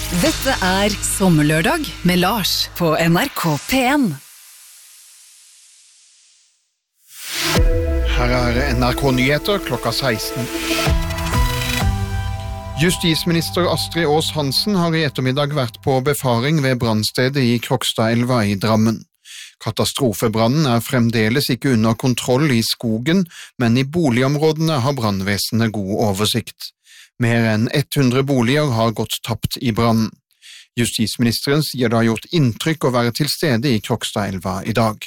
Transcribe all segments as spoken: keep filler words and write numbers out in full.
Dette er Sommerlørdag med Lars på N R K P en. Her er N R K Nyheter klokka seksten. Justisminister Astrid Aas Hansen har i ettermiddag vært på befaring ved brannstedet i Krokstadelva i Drammen. Katastrofebrannen er fremdeles ikke under kontroll i skogen, men i boligområdene har brannvesenet god oversikt. Mer enn hundre boliger har gått tapt i brannen. Justisministeren sier det har gjort inntrykk å være til stede i Krokstadelva i dag.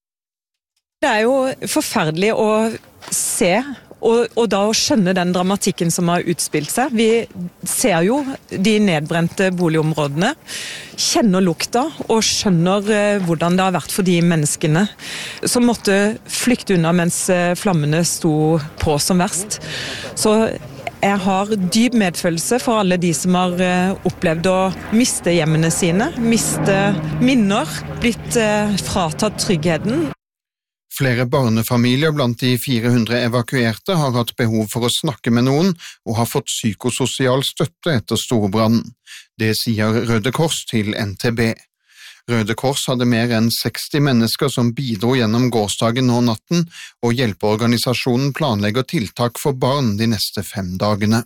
Det er jo forferdelig å se, og, og da å skjønne den dramatikken som har utspilt seg. Vi ser jo de nedbrente boligområdene, kjenner lukta og skjønner eh, hvordan det har vært for de menneskene som måtte flykte unna mens eh, flammene sto på som verst. Så jeg har dyp medfølelse for alle de som har eh, opplevd å miste hjemmene sine, miste minner, blitt eh, fratatt tryggheten. Flere barnefamilier blant de fire hundre evakuerte har hatt behov for å snakke med noen og har fått psykososial støtte etter storbrannen. Det sier Røde Kors til N T B. Røde Kors hadde mer enn seksti mennesker som bidro gjennom gårsdagen og natten, og hjelpeorganisasjonen planlegger tiltak for barn de neste fem dagene.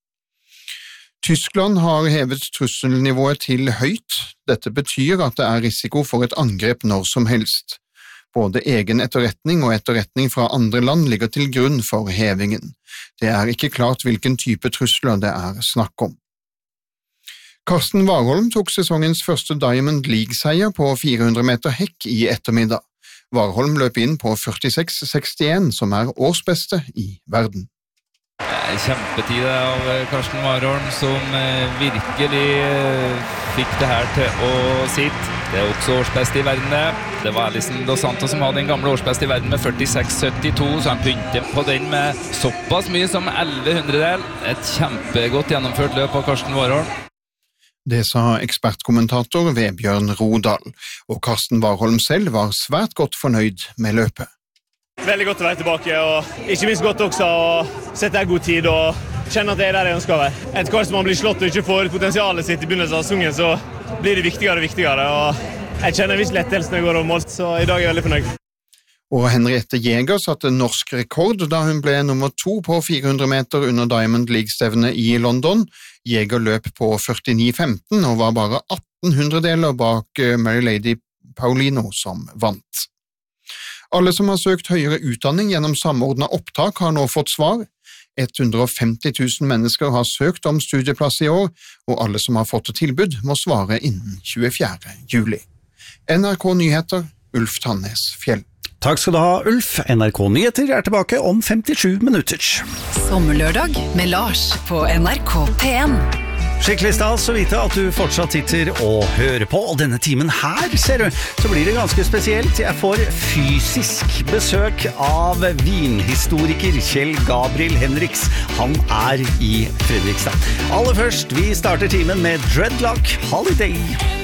Tyskland har hevet trusselnivået til høyt. Dette betyr at det er risiko for et angrep når som helst. Både egen etterretning og etterretning fra andre land ligger til grunn for hevingen. Det er ikke klart hvilken type trusler det er snakk om. Karsten Warholm tok sesongens første Diamond League-seier på fire hundre meter hekk i ettermiddag. Warholm løp inn på førtiseks sekstien, som er årsbeste i verden. Kjempetid av Karsten Warholm, som virkelig fikk det her til å sitte. Det er også årsbeste i verden det. Det var Alison Dos Santos som hadde den gamle årsbeste i verden med førtiseks syttito, så han begynte på den med såpass mye som elleve hundredel. Et kjempegodt gjennomført løp av Karsten Warholm. Det sa ekspertkommentator Vebjørn Rodal, og Karsten Warholm selv var svært godt fornøyd med løpet. Veldig godt å være tilbake, og ikke minst godt også å sette en god tid og kjenne at det er der jeg ønsker å være. Etter hvert som man blir slått og ikke får potensialet sitt i begynnelsen av sesongen, så blir det viktigere og viktigere, og jeg kjenner en viss lettelse når jeg går over mål, så i dag er jeg veldig fornøyd. Og Henriette Jäger satte norsk rekord da hun ble nummer to på fire hundre meter under Diamond League-stevnet i London. Jäger løp på førtini femten og var bare atten hundredeler bak Mary Lady Paulino som vant. Alle som har søkt høyere utdanning gjennom samordnet opptak har nå fått svar. hundre og femti tusen mennesker har søkt om studieplass i år, og alle som har fått tilbud må svare innen tjuefjerde juli. N R K Nyheter, Ulf Tannes Fjell. Takk skal du ha, Ulf. N R K Nyheter er tilbake om femtisju minutter. Sommerlørdag med Lars på N R K P en. Skikkelig stas å vite at du fortsatt sitter og hører på, og denne timen her, ser du, så blir det ganske spesielt. Jeg får fysisk besøk av vinhistoriker Kjell Gabriel Henriks. Han er i Fredrikstad. Aller først, vi starter timen med Dreadlock Holiday.